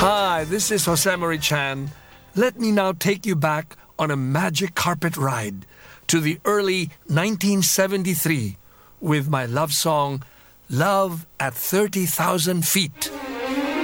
Hi, this is Jose Marie Chan. Let me now take you back on a magic carpet ride to the early 1973 with my love song, Love at 30,000 Feet.